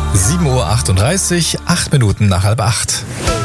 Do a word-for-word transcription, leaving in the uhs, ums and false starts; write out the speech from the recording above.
sieben Uhr achtunddreißig, acht Minuten nach halb acht.